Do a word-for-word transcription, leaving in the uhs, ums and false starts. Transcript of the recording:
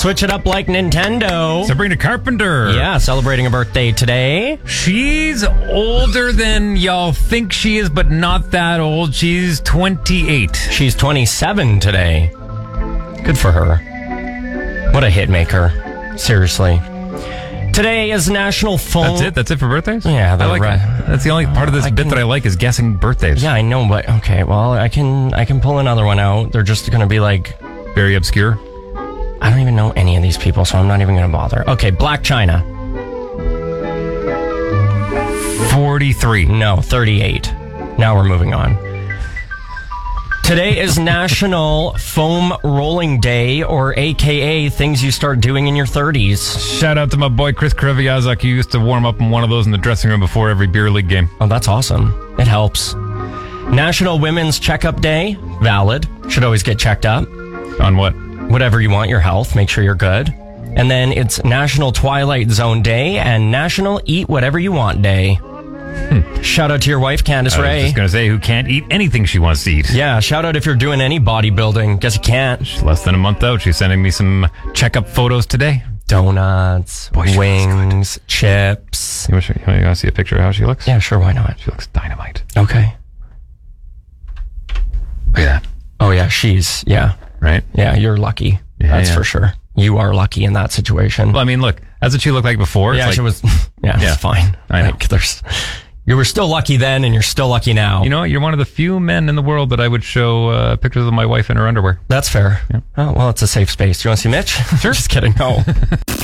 Switch it up like Nintendo. Sabrina Carpenter. Yeah, celebrating a birthday today. She's older than y'all think she is, but not that old. She's twenty-eight. She's twenty-seven today. Good for her. What a hit maker. Seriously. Today is National Phone... That's it? That's it for birthdays? Yeah, I like right. it. That's the only part of this I bit can- that I like is guessing birthdays. Yeah, I know, but okay, well, I can I can pull another one out. They're just going to be like... Very obscure. I don't even know any of these people, so I'm not even going to bother. Okay, Black China. forty-three. No, thirty-eight. Now we're moving on. Today is National Foam Rolling Day, or A K A things you start doing in your thirties. Shout out to my boy Chris Kreviazak. He used to warm up in one of those in the dressing room before every beer league game. Oh, that's awesome. It helps. National Women's Checkup Day. Valid. Should always get checked up. On what? Whatever you want, your health. Make sure you're good. And then it's National Twilight Zone Day and National Eat Whatever You Want Day. Hmm. Shout out to your wife, Candice I was Ray. just going to say, who can't eat anything she wants to eat. Yeah, shout out if you're doing any bodybuilding. Guess you can't. She's less than a month out. She's sending me some checkup photos today. Donuts, Boy, she wings, chips. You want to see a picture of how she looks? Yeah, sure, why not? She looks dynamite. Okay. Look at that. Oh, yeah, she's, yeah. Right? Yeah, you're lucky. Yeah, That's yeah. for sure. You are lucky in that situation. Well, I mean, look, that's what she looked like before. yeah, It's she like, was, yeah, Yeah. it's fine. I know. Like, there's, you were still lucky then and you're still lucky now. You know, you're one of the few men in the world that I would show uh, pictures of my wife in her underwear. That's fair. Yeah. Oh, well, it's a safe space. Do you want to see Mitch? Sure. Just kidding. No.